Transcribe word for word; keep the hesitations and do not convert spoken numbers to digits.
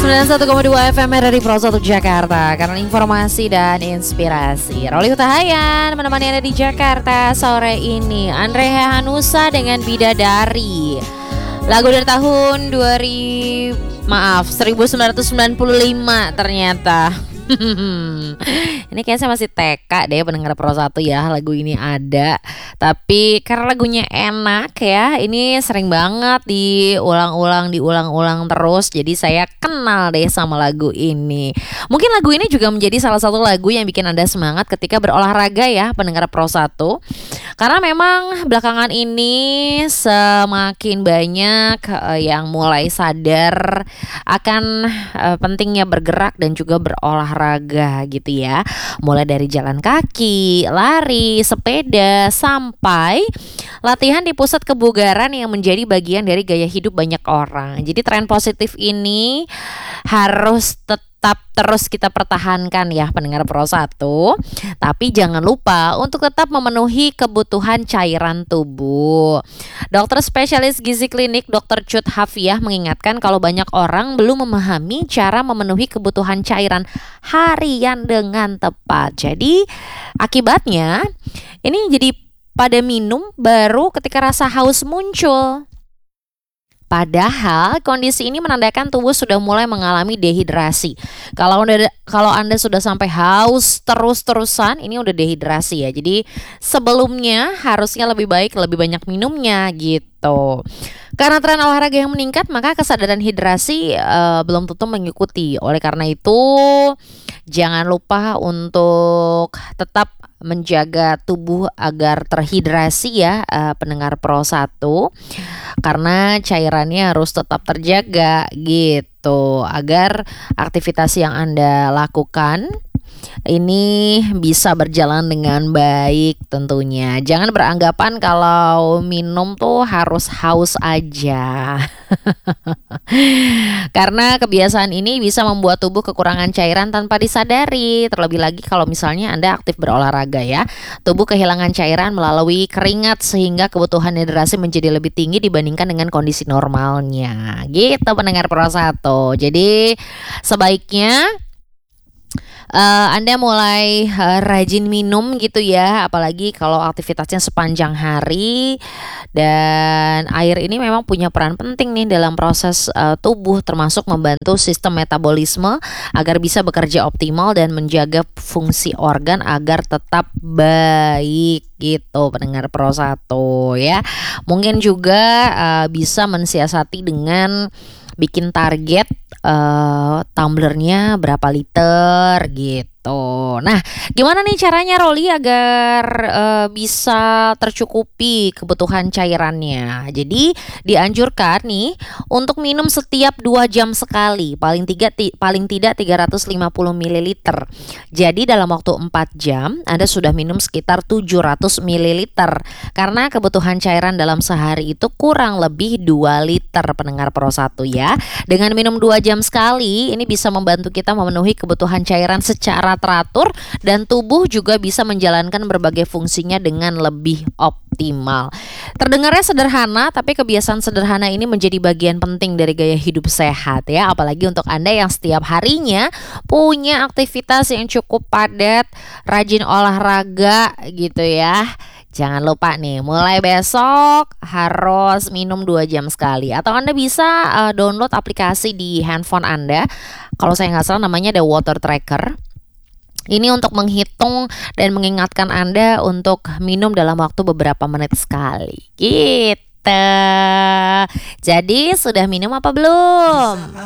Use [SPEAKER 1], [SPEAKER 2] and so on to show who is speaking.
[SPEAKER 1] sembilan puluh satu koma dua F M dari Pro satu Jakarta, karena informasi dan inspirasi. Roli Utahayan menemani Anda di Jakarta sore ini. Andre Hanusa dengan Bidadari. Lagu dari tahun dua ribu, maaf, seribu sembilan ratus sembilan puluh lima ternyata. Ini kayaknya saya masih T K deh pendengar Pro satu ya, lagu ini ada. Tapi karena lagunya enak ya, ini sering banget diulang-ulang, diulang-ulang terus. Jadi saya kenal deh sama lagu ini. Mungkin lagu ini juga menjadi salah satu lagu yang bikin Anda semangat ketika berolahraga ya, pendengar Pro satu. Karena memang belakangan ini semakin banyak uh, yang mulai sadar akan uh, pentingnya bergerak dan juga berolahraga gitu ya. Mulai dari jalan kaki, lari, sepeda, sampai latihan di pusat kebugaran yang menjadi bagian dari gaya hidup banyak orang. Jadi tren positif ini harus tetap tetap terus kita pertahankan ya pendengar Pro satu. Tapi jangan lupa untuk tetap memenuhi kebutuhan cairan tubuh. Dokter spesialis gizi klinik Dokter Cut Hafiah mengingatkan kalau banyak orang belum memahami cara memenuhi kebutuhan cairan harian dengan tepat. Jadi akibatnya ini jadi pada minum baru ketika rasa haus muncul. Padahal kondisi ini menandakan tubuh sudah mulai mengalami dehidrasi. Kalau anda, kalau Anda sudah sampai haus terus-terusan, ini udah dehidrasi ya. Jadi sebelumnya harusnya lebih baik lebih banyak minumnya gitu. Karena tren olahraga yang meningkat, maka kesadaran hidrasi uh, belum tentu mengikuti. Oleh karena itu, jangan lupa untuk tetap menjaga tubuh agar terhidrasi ya uh, pendengar Pro satu. Karena cairannya harus tetap terjaga gitu, agar aktivitas yang Anda lakukan ini bisa berjalan dengan baik tentunya. Jangan beranggapan kalau minum tuh harus haus aja. Karena kebiasaan ini bisa membuat tubuh kekurangan cairan tanpa disadari. Terlebih lagi kalau misalnya Anda aktif berolahraga ya. Tubuh kehilangan cairan melalui keringat sehingga kebutuhan hidrasi menjadi lebih tinggi dibandingkan dengan kondisi normalnya. Gitu pendengar Pro satu. Jadi sebaiknya Uh, Anda mulai uh, rajin minum gitu ya, apalagi kalau aktivitasnya sepanjang hari. Dan air ini memang punya peran penting nih dalam proses uh, tubuh, termasuk membantu sistem metabolisme agar bisa bekerja optimal dan menjaga fungsi organ agar tetap baik gitu pendengar Pro satu ya. Mungkin juga uh, bisa mensiasati dengan bikin target uh, tumblernya berapa liter gitu. Nah, gimana nih caranya Roli agar uh, bisa tercukupi kebutuhan cairannya? Jadi dianjurkan nih untuk minum setiap dua jam sekali, paling tiga ti, paling tidak tiga ratus lima puluh mililiter. Jadi dalam waktu empat jam Anda sudah minum sekitar tujuh ratus mililiter. Karena kebutuhan cairan dalam sehari itu kurang lebih dua liter pendengar Pro satu ya. Dengan minum dua jam sekali, ini bisa membantu kita memenuhi kebutuhan cairan secara teratur dan tubuh juga bisa menjalankan berbagai fungsinya dengan lebih optimal. Terdengarnya sederhana, tapi kebiasaan sederhana ini menjadi bagian penting dari gaya hidup sehat ya. Apalagi untuk Anda yang setiap harinya punya aktivitas yang cukup padat, rajin olahraga gitu ya. Jangan lupa nih, mulai besok harus minum dua jam sekali. Atau Anda bisa uh, download aplikasi di handphone Anda. Kalau saya nggak salah namanya The Water Tracker. Ini untuk menghitung dan mengingatkan Anda untuk minum dalam waktu beberapa menit sekali. Gitu. Jadi sudah minum apa belum?